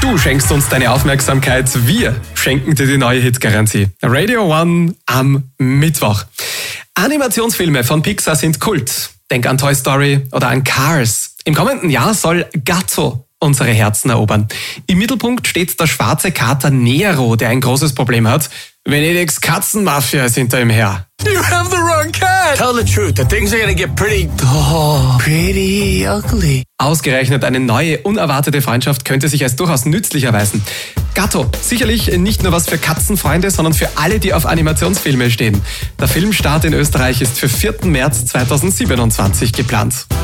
Du schenkst uns deine Aufmerksamkeit, wir schenken dir die neue Hitgarantie. Radio One am Mittwoch. Animationsfilme von Pixar sind Kult. Denk an Toy Story oder an Cars. Im kommenden Jahr soll Gatto unsere Herzen erobern. Im Mittelpunkt steht der schwarze Kater Nero, der ein großes Problem hat. Venedigs Katzenmafia ist hinter ihm her. You have the wrong cat! Tell the truth, the things are gonna get pretty ugly. Ausgerechnet eine neue, unerwartete Freundschaft könnte sich als durchaus nützlich erweisen. Gatto, sicherlich nicht nur was für Katzenfreunde, sondern für alle, die auf Animationsfilme stehen. Der Filmstart in Österreich ist für 4. März 2027 geplant.